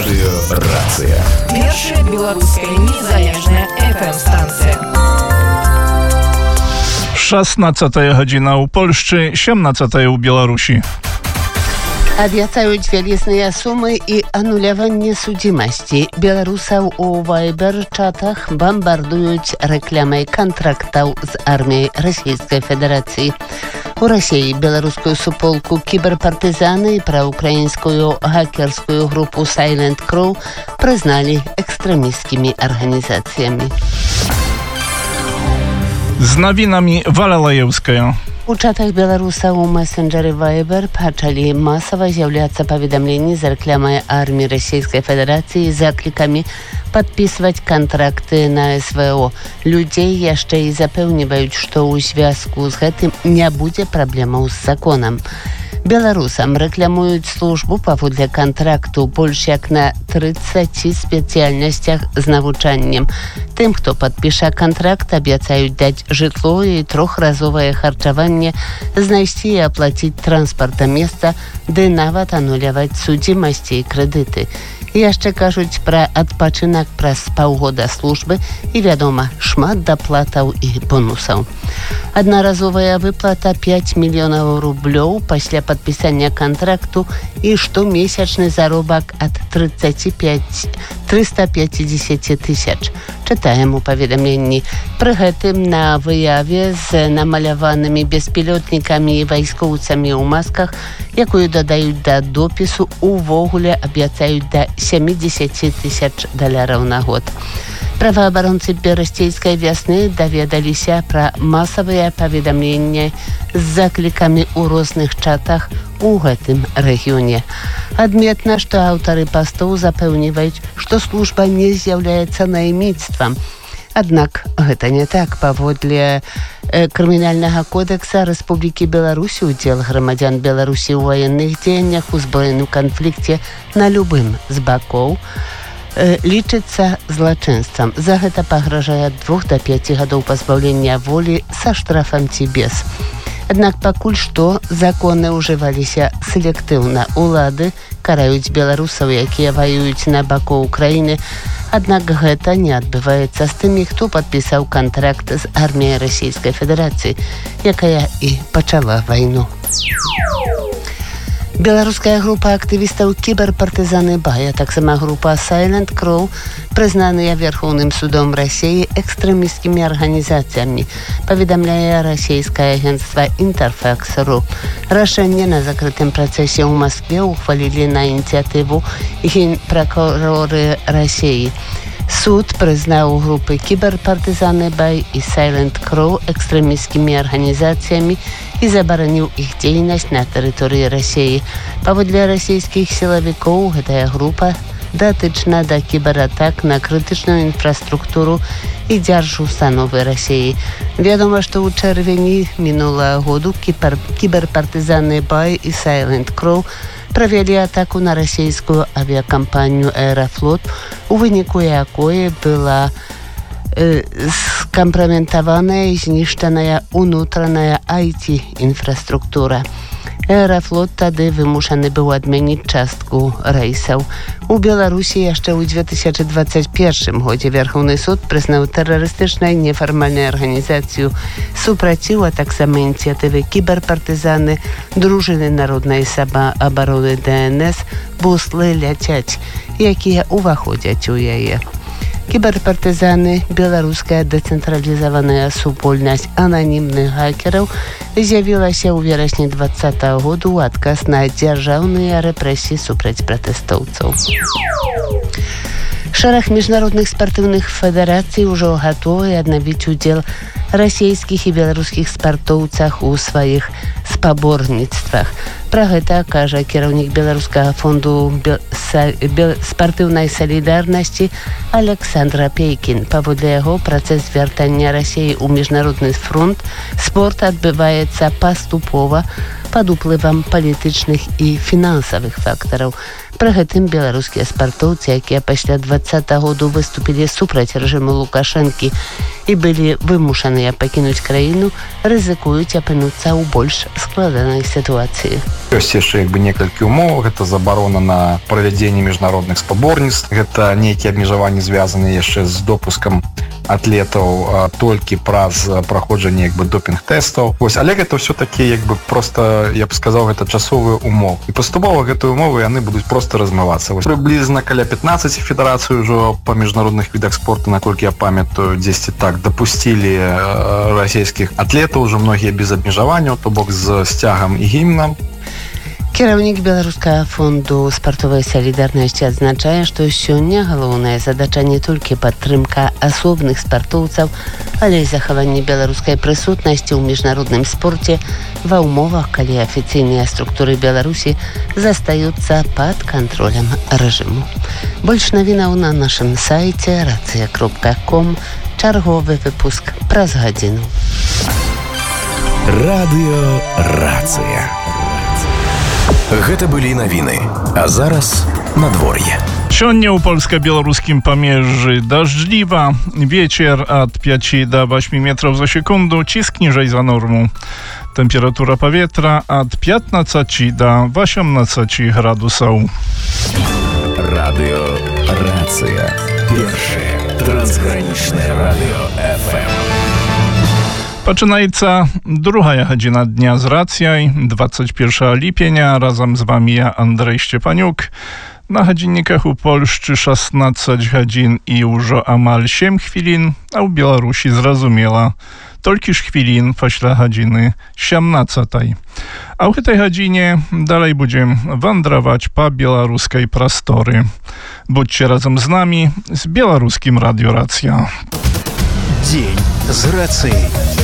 Радыёрацыя. Першая беларуская незалежная FM-станція. 16 godzina u Polszczy, 17 u Białorusi. Абяцаюць вялізныя сумы і ануляванне судзімасці. Беларусаў у вайбер-чатах бамбардуюць рэкламай кантрактаў з арміяй Расійскай Федэрацыі. У Расіі беларускую суполку кіберпартызаны і праўкраінскую хакерскую групу Silent Crow прызналі экстрэмісцкімі арганізацыямі. Z nowinami Wala Lajewskaja. У чатах беларусаў у месенджеры Viber пачалі масава з'яўляцца паведамленні з рэкламай арміі Расійскай Федэрацыі з заклікамі падпісваць кантракты на СВО. Людзей яшчэ і запэўніваюць, што ў звязку з гэтым не будзе праблемаў з законам. Беларусам рэкламуюць службу паводле кантракту больш як на 30 спецыяльнасцях з навучаннем. Тым, хто падпіша кантракт, абяцаюць даць жытло і трохразовае харчаванне, знайсці і аплаціць транспарта месца, ды нават ануляваць судзімасці і крэдыты. Яшчэ кажуць пра адпачынак праз паўгода службы і, вядома, шмат даплатаў і бонусаў. Аднаразовая выплата 5 мільёнаў рублёў пасля падпісання кантракту і штомесячны заробак ад 350 тысяч. Чытаем у паведамленні. Пры гэтым на выяве з намаляванымі беспілотнікамі і вайскоўцамі ў масках, якую дадаюць да допісу, увогуле абяцаюць да 70 тысяч даляраў на год. Праваабаронцы берасцейскай вясны даведаліся пра масавыя паведамленні з заклікамі ў розных чатах у гэтым рэгіёне. Адметна, што аўтары пастоў запэўніваюць, што служба не з'яўляецца найміцтвам. Аднак гэта не так. Паводле крымінальнага кодекса Рэспублікі Беларусь удзел грамадзян Беларусі ў ваенных дзеяннях у збройным канфлікце на любым з бакоў лічыцца злачынствам. За гэта пагражае ад 2 до 5 гадоў пазбаўлення волі са штрафам ці без. Аднак пакуль што законы ўжываліся селектыўна. Улады караюць беларусаў, якія ваююць на баку Украіны. Аднак гэта не адбываецца з тымі, хто падпісаў кантракт з арміяй Расійскай Федэрацыі, якая і пачала вайну. Беларуская група актывістаў кіберпартызаны Бая, таксама група Silent Crow, прызнаныя Верхоўным судом Расіі экстрэмісцкімі арганізацыямі, паведамляе расійскае агенцтва Interfax.ru. Рашэнне на закрытым працэсе ў Маскве ухвалілі на ініцыятыву генпракуроры Расіі. Суд прызнаў групы кіберпартызаны Бай і Silent Crow экстрэмісцкімі арганізацыямі і забараніў іх дзейнасць на тэрыторыі Расіі. Паводле расійскіх сілавікоў, гэтая група датычна да кібератак на крытычную інфраструктуру і дзяржустановы Расіі. Вядома, што ў чэрвені мінулага году кіберпартызаны Бай і Silent Crow правялі атаку на расійскую авіакампанію «Аэрофлот», у выніку якой была скампраметаваная і знішчаная унутраная IT-інфраструктура. «Аэрофлот» тады вымушаны быў адмяніць частку рэйсаў. У Беларусі яшчэ ў 2021 годзе Верхоўны суд прызнаў тэрарыстычнай нефармальнай арганізацыю супраціў, а таксама ініцыятывы кіберпартызаны дружыны народнай самаабароны ДНС «Буслы ляцяць», якія ўваходзяць у яе. Кіберпартызаны, беларуская дэцэнтралізаваная супольнасць ананімных хакераў, з'явілася ў верасні 2020 году ў адказ на дзяржаўныя рэпрэсіі супраць пратэстоўцаў. Шэраг міжнародных спартыўных федэрацый ужо гатовы аднавіць удзел расійскіх і беларускіх спартоўцах у сваіх спаборніцтвах. Пра гэта кажа кіраўнік беларускага фонду спартыўнай салідарнасці Александр Пейкін. Паводле яго, працэс вяртання Расіі ў міжнародны фронт спорт адбываецца паступова пад уплывам палітычных і фінансавых фактараў. Пры гэтым беларускія спартоўцы, якія пасля 2020 году выступілі супраць рэжыму Лукашэнкі і былі вымушаныя пакінуць краіну, рызыкуюць апынуцца ў больш складанай сітуацыі. Ёсць яшчэ некалькі умоў. Гэта забарона на правядзенне міжнародных спаборніцтв, гэта нейкія абмежаванні звязаныя яшчэ з допускам атлетаў толькі праз праходжанне допінг-тэстаў. Але гэта ўсё-такі проста, я б сказаў, гэта часовыя умовы. І паступова гэтыя умовы яны будуць проста размывацца. Прыблізна каля 15 федэрацый ужо па міжнародных відах спорту, наколькі я памятаю, дзесьці так дапусцілі расійскіх атлетаў, ужо многія без абмежаванняў, то бок з сцягам і гімнам. Кіраўнік Беларускага фонду спартовай салідарнасці адзначае, што сёння галоўная задача не толькі падтрымка асобных спартоўцаў, але і захаванне беларускай прысутнасці ў міжнародным спорце ва ўмовах, калі афіцыйныя структуры Беларусі застаюцца пад кантролем рэжыму. Больш навінаў на нашым сайце racja.com. Чарговы выпуск праз гадзіну. Радыё Рацыя. Гэта былі навіны, а зараз надвор'е. Сёння ў польска-беларускім памежжы дажджліва, вецер ад 5 до 8 метров за секунду, ціск ніжэй за норму. Тэмпература паветра ад 15 до 18 градусаў. Радыё Рацыя. Першае трансгранічнае радыё FM. Пачынаецца другая гадзіна дня з рацыяй, 21 ліпеня. Разам з вами я, Андрей Szczepaniuk. На гадзінніках у Польшчы 16 гадзін і ўжо амаль 7 хвілін, а ў Беларусі, зразумела, толькі ж хвілін пасля гадзіны 17. А ў гэтай гадзіне далей будзем вандраваць па беларускай прасторы. Будьце разам з намі, з беларускім радыё Рацыя. Дзень з рацыяй.